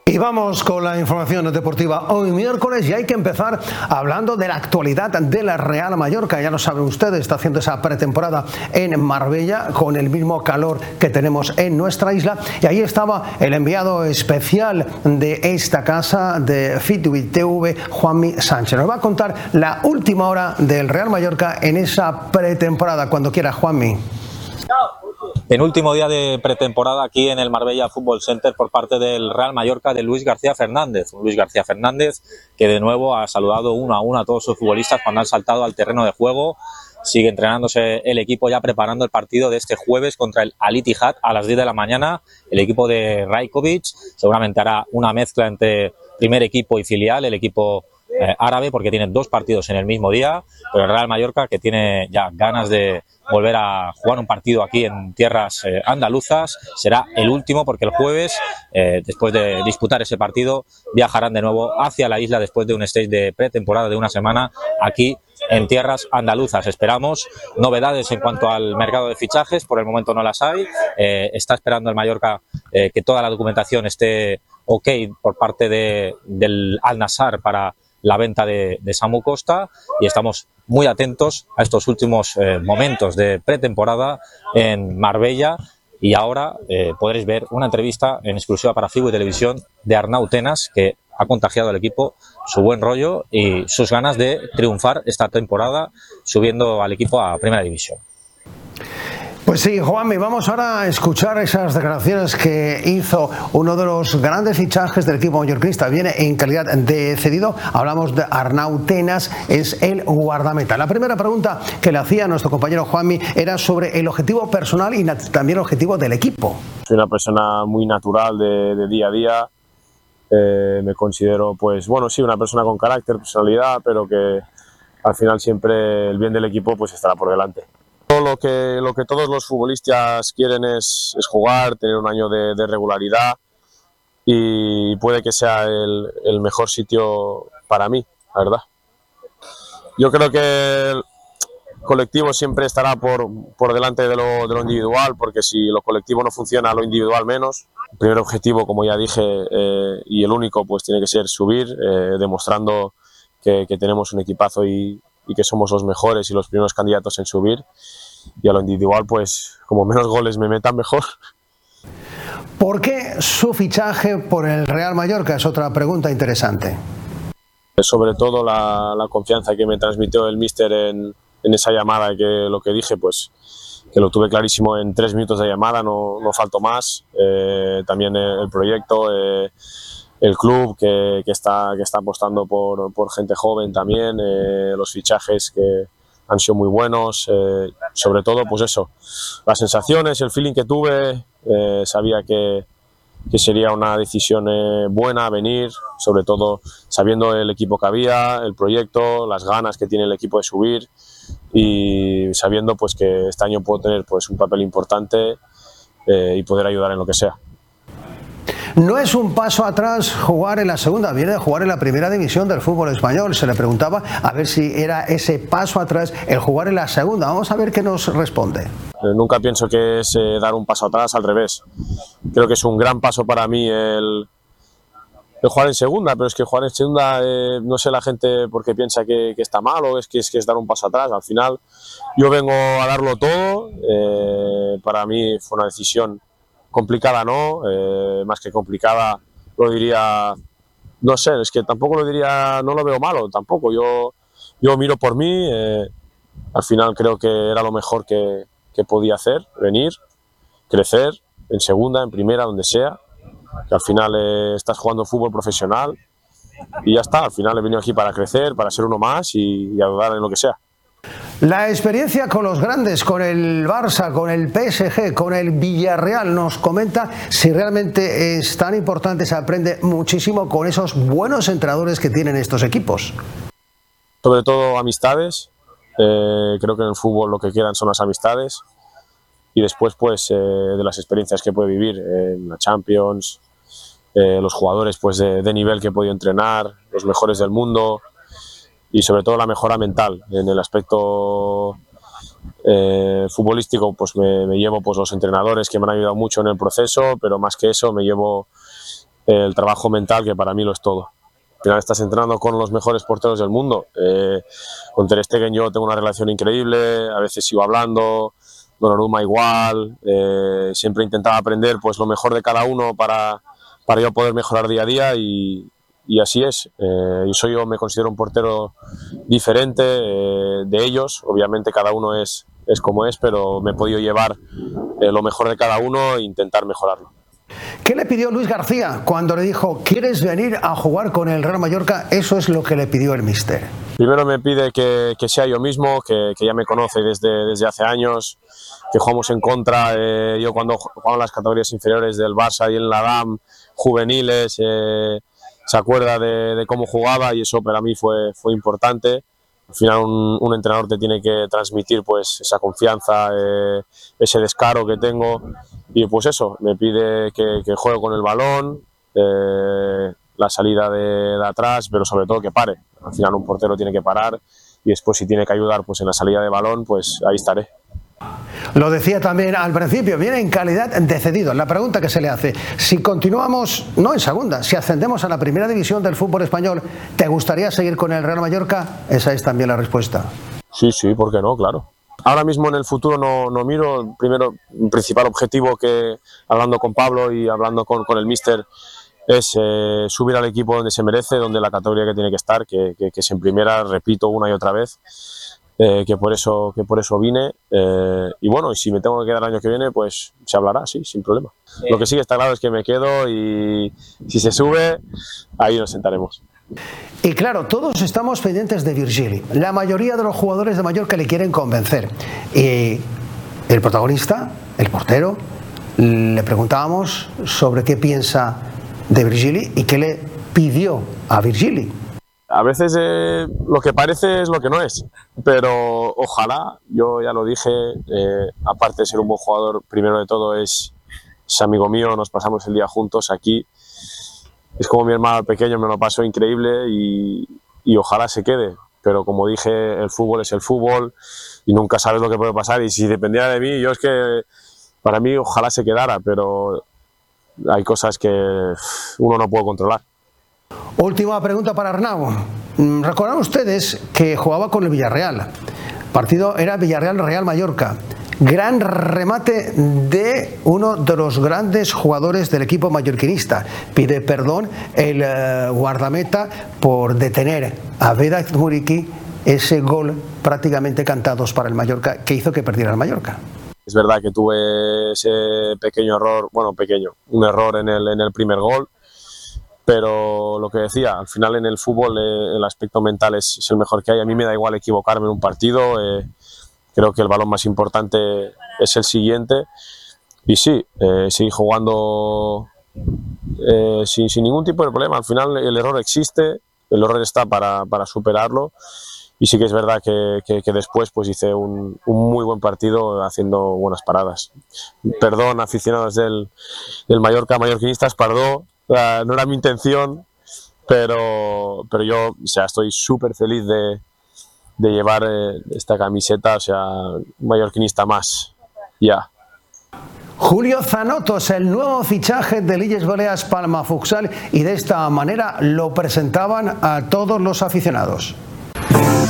Y vamos con la información deportiva hoy miércoles y hay que empezar hablando de la actualidad de la Real Mallorca. Ya lo saben ustedes, está haciendo esa pretemporada en Marbella con el mismo calor que tenemos en nuestra isla. Y ahí estaba el enviado especial de esta casa de Fitbit TV, Juanmi Sánchez. Nos va a contar la última hora del Real Mallorca en esa pretemporada. Cuando quiera, Juanmi. Penúltimo día de pretemporada aquí en el Marbella Football Center por parte del Real Mallorca de Luis García Fernández. Un Luis García Fernández que de nuevo ha saludado uno a uno a todos sus futbolistas cuando han saltado al terreno de juego. Sigue entrenándose el equipo ya preparando el partido de este jueves contra el Al Ittihad a las 10 de la mañana. El equipo de Rajkovic seguramente hará una mezcla entre primer equipo y filial, el equipo árabe, porque tienen dos partidos en el mismo día, pero el Real Mallorca que tiene ya ganas de volver a jugar un partido aquí en tierras andaluzas. Será el último porque el jueves, después de disputar ese partido, viajarán de nuevo hacia la isla después de un stage de pretemporada de una semana aquí en tierras andaluzas. Esperamos novedades en cuanto al mercado de fichajes, por el momento no las hay. Está esperando el Mallorca que toda la documentación esté ok por parte del Al Nassr para la venta de Samu Costa, y estamos muy atentos a estos últimos momentos de pretemporada en Marbella. Y ahora podréis ver una entrevista en exclusiva para Figo y Televisión de Arnau Tenas, que ha contagiado al equipo su buen rollo y sus ganas de triunfar esta temporada subiendo al equipo a Primera División. Pues sí, Juanmi, vamos ahora a escuchar esas declaraciones que hizo uno de los grandes fichajes del equipo mallorquinista. Viene en calidad de cedido. Hablamos de Arnau Tenas, es el guardameta. La primera pregunta que le hacía a nuestro compañero Juanmi era sobre el objetivo personal y también el objetivo del equipo. Soy una persona muy natural de día a día. Me considero, pues bueno, sí, una persona con carácter, personalidad, pero que al final siempre el bien del equipo pues estará por delante. Lo que todos los futbolistas quieren es jugar, tener un año de regularidad, y puede que sea el mejor sitio para mí, la verdad. Yo creo que el colectivo siempre estará por delante de lo individual, porque si lo colectivo no funciona, lo individual menos. El primer objetivo, como ya dije, y el único, pues tiene que ser subir, demostrando que tenemos un equipazo y que somos los mejores y los primeros candidatos en subir. Y a lo individual, pues como menos goles me metan, mejor. ¿Por qué su fichaje por el Real Mallorca? Es otra pregunta interesante. Sobre todo la confianza que me transmitió el míster en esa llamada, que lo que dije, pues que lo tuve clarísimo en 3 minutos de llamada, no faltó más. También el proyecto, el club que está apostando por gente joven también, los fichajes que han sido muy buenos, sobre todo pues eso, las sensaciones, el feeling que tuve, sabía que sería una decisión buena venir, sobre todo sabiendo el equipo que había, el proyecto, las ganas que tiene el equipo de subir, y sabiendo pues que este año puedo tener pues un papel importante y poder ayudar en lo que sea. No es un paso atrás jugar en la segunda, viene de jugar en la primera división del fútbol español. Se le preguntaba a ver si era ese paso atrás el jugar en la segunda. Vamos a ver qué nos responde. Nunca pienso que es dar un paso atrás, al revés. Creo que es un gran paso para mí el jugar en segunda, pero es que jugar en segunda, no sé la gente por qué piensa que está mal o es que es dar un paso atrás. Al final yo vengo a darlo todo. Para mí fue una decisión complicada, ¿no? Más que complicada, lo diría, no sé, es que tampoco lo diría, no lo veo malo, tampoco. Yo miro por mí, al final creo que era lo mejor que podía hacer, venir, crecer en segunda, en primera, donde sea, que al final estás jugando fútbol profesional y ya está. Al final he venido aquí para crecer, para ser uno más y ayudar en lo que sea. La experiencia con los grandes, con el Barça, con el PSG, con el Villarreal, nos comenta si realmente es tan importante, se aprende muchísimo con esos buenos entrenadores que tienen estos equipos. Sobre todo amistades, creo que en el fútbol lo que quedan son las amistades, y después pues de las experiencias que puede vivir en la Champions, los jugadores pues de nivel que he podido entrenar, los mejores del mundo, y sobre todo la mejora mental. En el aspecto futbolístico pues me llevo pues los entrenadores que me han ayudado mucho en el proceso, pero más que eso me llevo el trabajo mental, que para mí lo es todo. Al final estás entrenando con los mejores porteros del mundo. Con Ter Stegen yo tengo una relación increíble, a veces sigo hablando, Donnarumma igual, siempre intentaba aprender pues lo mejor de cada uno para yo poder mejorar día a día y así es. Yo me considero un portero diferente de ellos, obviamente cada uno es como es, pero me he podido llevar lo mejor de cada uno e intentar mejorarlo. ¿Qué le pidió Luis García cuando le dijo ¿quieres venir a jugar con el Real Mallorca? Eso es lo que le pidió el míster. Primero me pide que sea yo mismo, que ya me conoce desde hace años, que jugamos en contra. Yo cuando jugaba en las categorías inferiores del Barça y en la DAM, juveniles, se acuerda de cómo jugaba y eso para mí fue importante. Al final un entrenador te tiene que transmitir pues esa confianza, ese descaro que tengo y pues eso, me pide que juegue con el balón, la salida de atrás, pero sobre todo que pare. Al final un portero tiene que parar y después si tiene que ayudar pues en la salida de balón, pues ahí estaré. Lo decía también al principio, viene en calidad de cedido. La pregunta que se le hace, si continuamos, no en segunda, si ascendemos a la primera división del fútbol español, ¿te gustaría seguir con el Real Mallorca? Esa es también la respuesta. Sí, ¿por qué no? Claro. Ahora mismo en el futuro no miro. Primero, el principal objetivo que, hablando con Pablo y hablando con el míster, es subir al equipo donde se merece, donde la categoría que tiene que estar, que es en primera, repito una y otra vez. Que por eso vine y bueno, y si me tengo que quedar el año que viene pues se hablará, sí, sin problema. Lo que sí que está claro es que me quedo y si se sube ahí nos sentaremos. Y claro, todos estamos pendientes de Virgili. La mayoría de los jugadores de Mallorca le quieren convencer y el protagonista, el portero, le preguntábamos sobre qué piensa de Virgili y qué le pidió a Virgili. A veces lo que parece es lo que no es, pero ojalá, yo ya lo dije, aparte de ser un buen jugador, primero de todo es amigo mío, nos pasamos el día juntos aquí, es como mi hermano pequeño, me lo paso increíble y ojalá se quede, pero como dije, el fútbol es el fútbol y nunca sabes lo que puede pasar y si dependiera de mí, yo es que para mí ojalá se quedara, pero hay cosas que uno no puede controlar. Última pregunta para Arnau. Recordarán ustedes que jugaba con el Villarreal. El partido era Villarreal-Real Mallorca. Gran remate de uno de los grandes jugadores del equipo mallorquinista. Pide perdón el guardameta por detener a Vedat Muriqi, ese gol prácticamente cantados para el Mallorca que hizo que perdiera el Mallorca. Es verdad que tuve ese pequeño error, un error en el primer gol. Pero lo que decía, al final en el fútbol el aspecto mental es el mejor que hay. A mí me da igual equivocarme en un partido, creo que el balón más importante es el siguiente. Y sí, seguir jugando sin ningún tipo de problema. Al final el error existe, el error está para superarlo. Y sí que es verdad que después pues hice un muy buen partido haciendo buenas paradas. Perdón, aficionados del Mallorca, mallorquinistas, perdón. No era mi intención, pero yo estoy súper feliz de llevar esta camiseta, un mallorquinista más, ya. Julio Zanotos, el nuevo fichaje de Illes Balears Palma Futsal, y de esta manera lo presentaban a todos los aficionados.